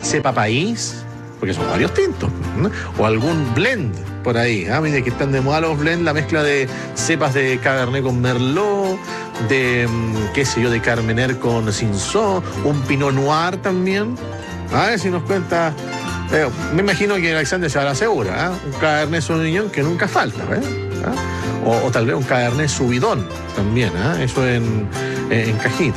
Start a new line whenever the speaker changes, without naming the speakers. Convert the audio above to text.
cepa país, porque son varios tintos, ¿no? O algún blend por ahí, mira que están de moda los blends, la mezcla de cepas de Cabernet con Merlot, de, qué sé yo, de Carmener con Cinsault, un Pinot Noir también. A ver si nos cuenta. Me imagino que Alexander se va a la segura, un Cabernet Sauvignon que nunca falta, o tal vez un Cabernet Sauvignon también, eso en cajita.